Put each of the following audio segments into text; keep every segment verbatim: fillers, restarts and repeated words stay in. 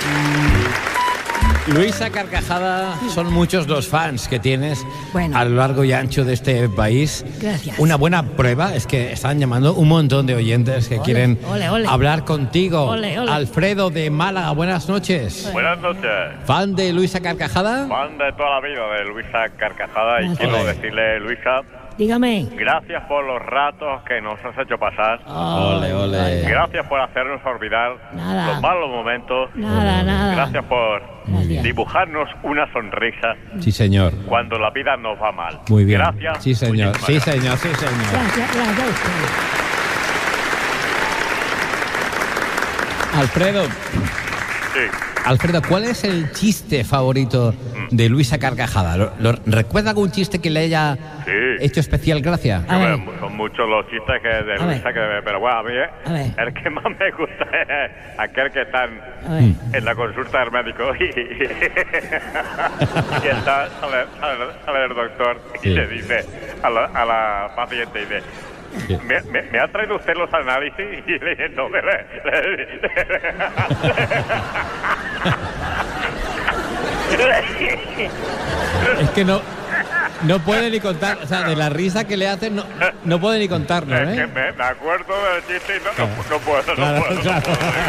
Luisa Carcajada, son muchos los fans que tienes bueno. a lo largo y ancho de este país. Gracias. Una buena prueba es que están llamando un montón de oyentes que ole, quieren ole, ole. hablar contigo. Ole, ole. Alfredo de Málaga, buenas noches. Buenas noches. ¿Fan de Luisa Carcajada? Fan de toda la vida de Luisa Carcajada y Gracias. quiero Ole. decirle, Luisa, Dígame. gracias por los ratos que nos has hecho pasar. Ole, ole. Gracias por hacernos olvidar Nada. los malos momentos. Nada, nada. Gracias por Gracias. dibujarnos una sonrisa Sí, señor. cuando la vida nos va mal. Muy bien. Gracias. Sí, señor. Muchísimas Sí, gracias. señor. Sí, señor. Gracias, gracias a usted. Alfredo, Sí. Alfredo, ¿cuál es el chiste favorito de Luisa Carcajada? ¿Lo, lo- ¿Recuerda algún chiste que le haya Sí. hecho especial gracia? A ver. Bueno, son muchos los chistes que de A Luisa, que, pero bueno, a mí eh, A ver. el que más me gusta es aquel que está en, A ver. en la consulta del médico y, y está, sale, sale- sale el doctor y Sí. le dice a la, a la paciente, dice, Sí. ¿Me, me, me ha traído usted los análisis? Y le dije, no, le, le- Es que no, no puede ni contar, o sea, de la risa que le hacen, no, no puede ni contarlo, es que ¿eh? me, me acuerdo del chiste y no, no, no puedo, no Claro, puedo. claro.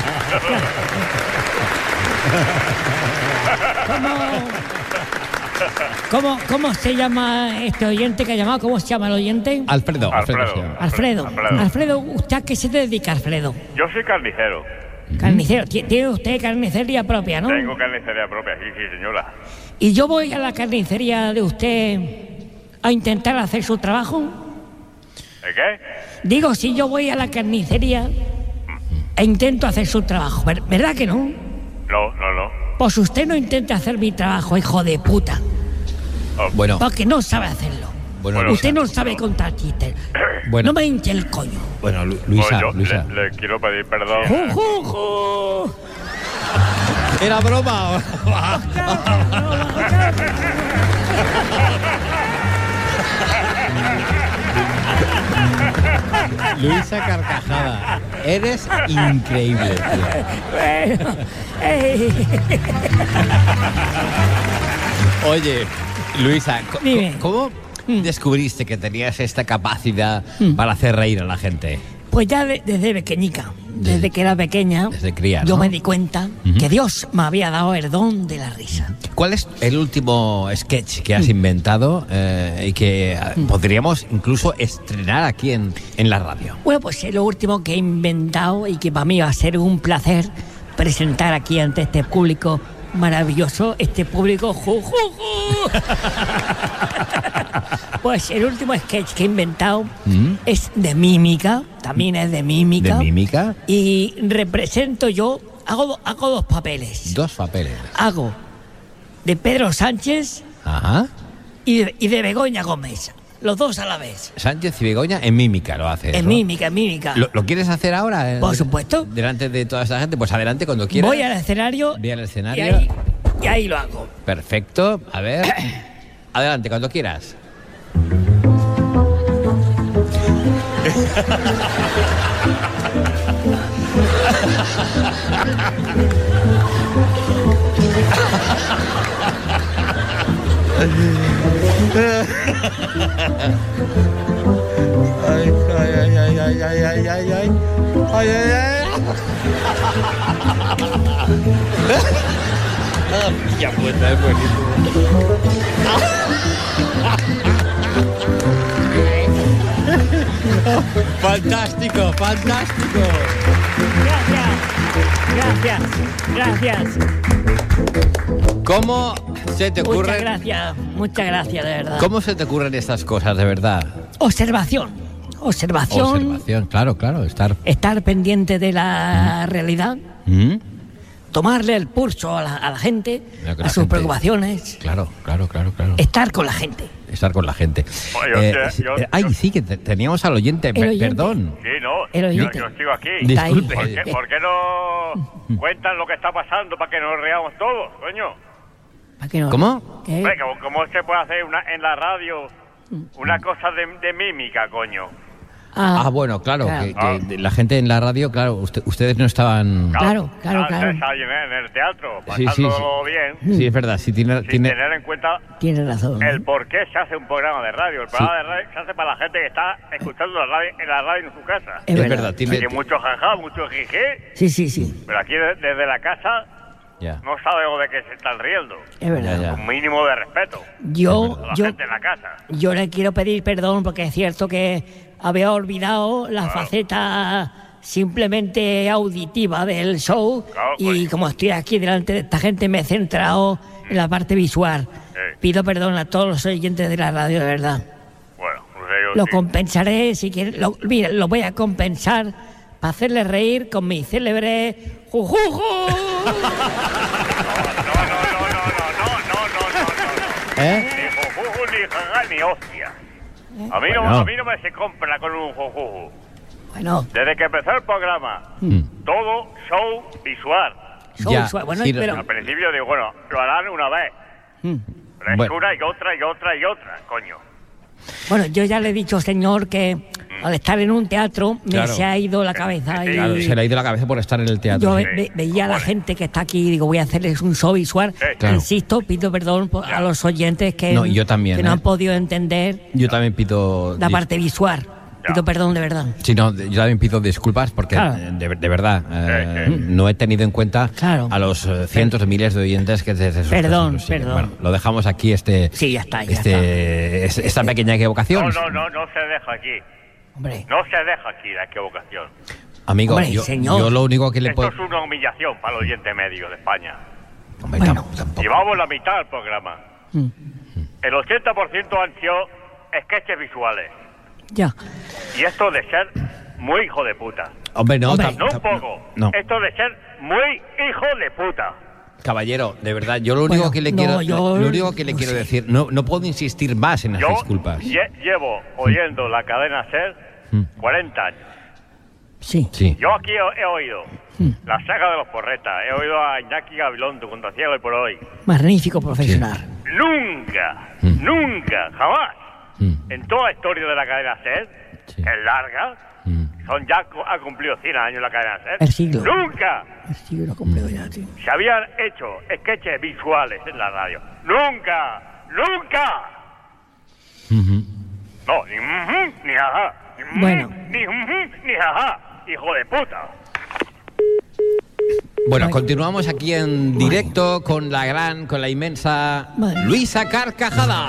¿Cómo, ¿Cómo se llama este oyente que ha llamado? ¿Cómo se llama el oyente? Alfredo, Alfredo. Alfredo. se llama. Alfredo. Alfredo. Alfredo, ¿usted a qué se dedica, Alfredo? Yo soy carnicero. Carnicero. Ti- Tiene usted carnicería propia, ¿no? Tengo carnicería propia, sí, sí, señora. Y yo voy a la carnicería de usted a intentar hacer su trabajo. ¿De qué? Digo, si yo voy a la carnicería e intento hacer su trabajo, ¿ver- ¿verdad que no? No, no, no. Pues usted no intente hacer mi trabajo, hijo de puta, Oh, Bueno, porque no sabe hacerlo. bueno, Bueno, Luisa, Usted no sabe contar chistes. Bueno. No me hinche el coño. bueno, Lu- pues Luisa, yo Luisa. Le, le quiero pedir perdón. ¡Ju, ju, ju! ¿Era broma? Luisa Carcajada, eres increíble, tío. Bueno, ey, Oye, Luisa, co- Dime. ¿cómo descubriste que tenías esta capacidad para hacer reír a la gente? pues ya de- desde pequeñica, desde que era pequeña, Desde cría, yo ¿no? me di cuenta que Dios me había dado el don de la risa. ¿Cuál es el último sketch que has inventado eh, y que eh, podríamos incluso estrenar aquí en, en la radio? Bueno, pues es lo último que he inventado y que para mí va a ser un placer presentar aquí ante este público maravilloso, este público ju, ju, ju. Pues el último sketch que he inventado ¿Mm? es de mímica, también es de mímica. ¿De mímica? Y represento yo, hago, do- hago dos papeles. Dos papeles. Hago de Pedro Sánchez Ajá. y de, y de Begoña Gómez, los dos a la vez. Sánchez y Begoña en mímica lo hace. En ¿no? mímica, en mímica. ¿Lo, lo quieres hacer ahora? eh? Por supuesto. Delante de toda esta gente. Pues adelante cuando quieras. Voy al escenario, Ve al escenario. Y, ahí, y ahí lo hago. Perfecto. A ver. Adelante, cuando quieras. Ay, ay, ay, ay, ay, ay, ay, ay, ay. Ay, ay, ay. Ya puta, es buenísimo. Fantástico, fantástico. Gracias, gracias, gracias. ¿Cómo se te Muchas ocurren? gracias, muchas gracias, de verdad. ¿Cómo se te ocurren estas cosas, de verdad? Observación, observación, Observación, claro, claro, estar. estar pendiente de la realidad, ¿Mm? tomarle el pulso a la, a la gente, Lo que a la sus gente- preocupaciones, Claro, claro, claro, claro. estar con la gente. Estar con la gente. Oye, Eh, hostia, yo- eh, ay, yo- sí, que te- teníamos al oyente. El pe- oyente. Perdón. Sí, no, El yo, oyente. yo sigo aquí. Dis- Está ahí. Disculpe. ¿Por qué, por qué no cuentan lo que está pasando para que nos reamos todos, coño? ¿Para qué no? ¿Cómo? ¿Qué? Hombre, ¿cómo, cómo se puede hacer una, en la radio una cosa de, de mímica, coño? Ah, Ah, bueno, claro, claro. que, que la gente en la radio, claro, usted- ustedes no estaban... Claro, claro, Ah, claro. está ahí en en el teatro, Sí, sí, pasándolo sí. bien, Sí, es verdad, sí, tiene... sin tiene... tener en cuenta Tiene razón. el por qué se hace un programa de radio. El programa de radio se hace para la gente que está escuchando la radio, en la radio en su casa. Es Es verdad. verdad, tiene... Hay mucho jajá, mucho jijé, Sí, sí, sí. pero aquí de- desde la casa Ya. no sabemos de qué se están riendo. Es verdad. Ya, ya. Un mínimo de respeto Yo, a la yo, gente en la casa. yo le quiero pedir perdón porque es cierto que había olvidado la faceta simplemente auditiva del show Claro, y pues. como estoy aquí delante de esta gente me he centrado en la parte visual. Sí. Pido perdón a todos los oyentes de la radio, de verdad. Bueno, no sé yo Lo sí. compensaré, si quieren, lo, mira, lo voy a compensar para hacerle reír con mi célebre jujuju. No, no, no, no, no, no, no, no, no, no. ¿Eh? Ni jujuju, ni jajá, ni hostia. A mí, no, Bueno. a mí no me se compra con un jujuju. Bueno, Desde que empezó el programa, Mm. todo show visual. show, Ya, show, bueno, sí, pero... Al principio digo, bueno, lo harán una vez. Mm. Pero es Bueno. una y otra y otra y otra, coño. Bueno, yo ya le he dicho, señor, que al estar en un teatro me Claro. se ha ido la cabeza y Claro, se le ha ido la cabeza por estar en el teatro. yo sí. ve- ve- veía a la gente que está aquí y digo, voy a hacerles un show visual. Sí. Claro. Insisto, pido perdón por- a los oyentes que, No, yo también, que no ¿eh? han podido entender Yo también pido... la dis- parte visual. Ya. Pido perdón de verdad. Sí, no, yo también pido disculpas porque, Claro. eh, de, de verdad, eh, Sí, sí. no he tenido en cuenta Claro. a los eh, cientos de miles de oyentes que desde sus Perdón, casas nos siguen. perdón. Bueno, lo dejamos aquí, este, Sí, ya está, ya este, es- esta pequeña equivocación. No, no, no, no se deja aquí. Hombre, No se deja aquí la equivocación. Amigo, Hombre, yo, señor. yo lo único que le Esto puedo... es una humillación para el oyente medio de España. Hombre, Bueno. tam- tampoco. Llevamos la mitad del programa. Mm. El ochenta por ciento han sido sketches visuales. ya. Y esto de ser muy hijo de puta. Hombre, no, Hombre. tam- No un tam- poco. no. Esto de ser muy hijo de puta. Caballero, de verdad, yo lo único Bueno, que le no, quiero, yo- lo único que le no quiero sé. decir, no, no puedo insistir más en las Yo disculpas. lle- llevo oyendo la cadena SER Mm. cuarenta años. Sí. Sí. Yo aquí he, he oído Mm. la saga de los porretas, he oído a Iñaki Gabilondo, Contra Ciego y por hoy. Magnífico profesional. Nunca, Mm. nunca, jamás, Mm. en toda la historia de la cadena SER, Sí. que es larga, Mm. son ya cu- ha cumplido cien años la cadena SER. El siglo. Nunca Sí, lo completo ya, tío. se habían hecho sketches visuales en la radio. Nunca, nunca. Ujú. No, ni ujú, ni ajá. Ni ujú, Bueno. Ni ujú, ni ajá. Hijo de puta. Bueno, Ay. continuamos aquí en directo con la gran, con la inmensa Madre. Luisa Carcajada.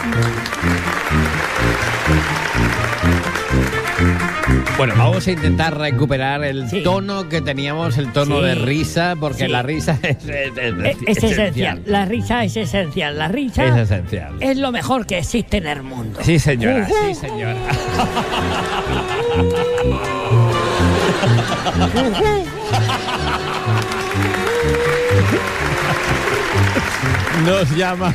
Bueno, vamos a intentar recuperar el Sí. tono que teníamos, el tono Sí. de risa, porque Sí. la risa es, es- es- Es, es esencial. La risa es esencial. La risa Es esencial. es lo mejor que existe en el mundo. Sí, señora, sí, señora. Nos llama.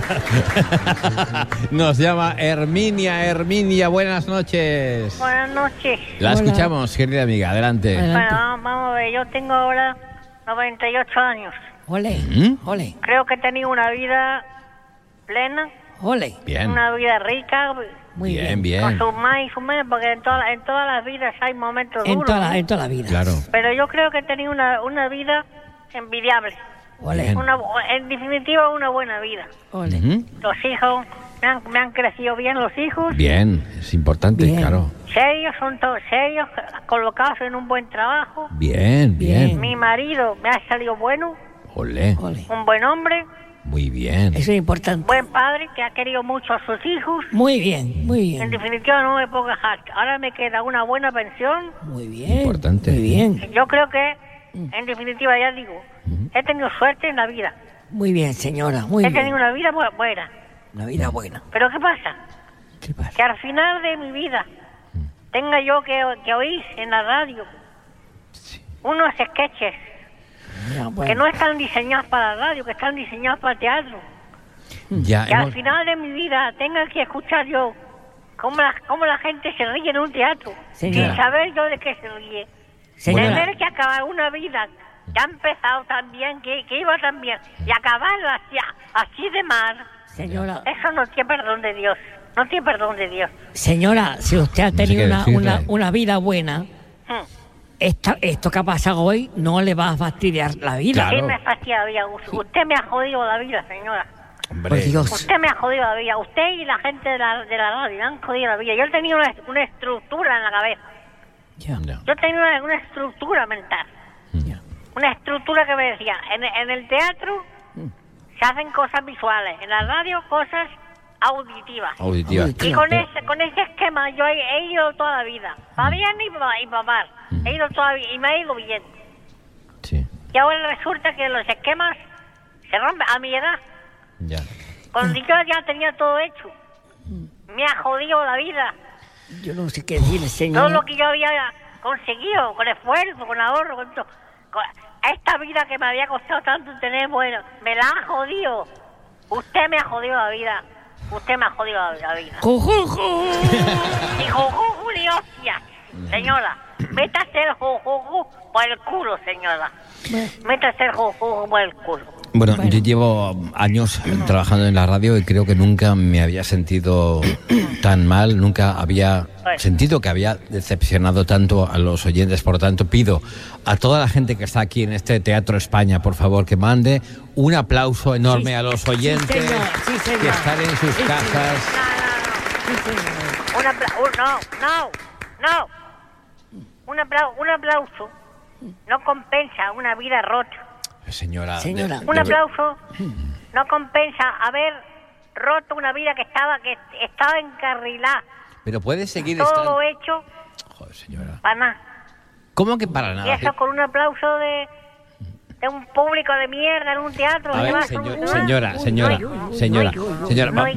Nos llama Herminia. Herminia, buenas noches. Buenas noches. La Hola. escuchamos, querida amiga. Adelante. Adelante. Bueno, vamos, vamos a ver, yo tengo ahora noventa y ocho años. Ole, ¿Mm? ole, Creo que he tenido una vida plena, ole. Bien. una vida rica, Muy Bien, bien. con bien. sus más y sus menos, porque en, toda- en todas las vidas hay momentos En duros. toda, la, ¿no? en toda la vida. Claro. Pero yo creo que he tenido una, una vida envidiable. Ole, Bien. Una, bu- en definitiva, una buena vida. ole. Ujú. Los hijos, me han, me han crecido bien los hijos. Bien, es importante, Bien. claro. Serios, son todos serios, colocados en un buen trabajo. Bien, bien. Bien. Mi marido me ha salido bueno, Olé. Ole. un buen hombre, Muy bien. Eso es importante. buen padre que ha querido mucho a sus hijos. Muy bien, muy En bien. definitiva no me puedo quejar. Ahora me queda una buena pensión. Muy bien. Importante. Muy bien. Yo creo que, en definitiva, ya digo, he tenido suerte en la vida. Muy bien, señora. Muy He bien. tenido una vida bu- buena. Una vida buena. Pero ¿qué pasa? ¿Qué pasa? Que al final de mi vida tenga yo que, que oír en la radio unos sketches Ya, que bueno. no están diseñados para la radio, que están diseñados para el teatro. Ya Que al hemos... final de mi vida tenga que escuchar yo cómo la, cómo la gente se ríe en un teatro, Señora. sin saber yo de qué se ríe. Señora. Tener que acabar una vida que ha empezado tan bien, que, que iba tan bien, y acabarla así, así de mal, Señora. eso no tiene perdón de Dios. No tiene perdón de Dios. Señora, si usted ha No sé tenido qué una, decirle. una, una vida buena, Hmm. esta, esto que ha pasado hoy no le va a fastidiar la vida. Claro. Sí me fastidia la vida. U- Usted me ha jodido la vida, señora. Hombre, Por Dios. Usted me ha jodido la vida. Usted y la gente de la, de la radio me han jodido la vida. Yo tenía una, una estructura en la cabeza. Ya, ya. Yo tenía una, una estructura mental. ya. Una estructura que me decía, en, en el teatro se hacen cosas visuales, en la radio cosas auditivas. Auditiva. Auditiva. Y con ese, con ese esquema yo he, he ido toda la vida. Para bien y para, y para mal. He ido toda la vida y me ha ido bien. Sí, Y ahora resulta que los esquemas se rompen a mi edad. ya. Cuando yo ya tenía todo hecho. Me ha jodido la vida. Yo no sé qué decirle, Todo señor. lo que yo había conseguido, con esfuerzo, con ahorro, con todo. Con esta vida que me había costado tanto tener, bueno, me la ha jodido. Usted me ha jodido la vida. Usted me ha jodido la, la vida. Ju, ju, ju. Y jujuju ni hostia, señora. Métase el jujuju por el culo, señora. Métase el jujuju por el culo. Bueno, Bueno. yo llevo años trabajando en la radio y creo que nunca me había sentido tan mal, nunca había Bueno. sentido que había decepcionado tanto a los oyentes. Por lo tanto, pido a toda la gente que está aquí en este Teatro España, por favor, que mande un aplauso enorme Sí, a los sí, oyentes señor, sí, señor. que están en sus Sí, señor. casas. No, no, Sí, señor. no. Un aplauso. No, no, no. Un, aplau un aplauso no compensa una vida rota. Señora, Señora. de- Un de- aplauso no compensa haber roto una vida que estaba que estaba encarrilada. pero puede seguir Todo estando. lo hecho Joder, señora. para nada. ¿Cómo que para Y nada? eso con un aplauso de, de un público de mierda en un teatro. A se ver, va señor- solucionar. señora, señora, Uy, uy, uy, señora, uy, uy, uy. señora, No, va-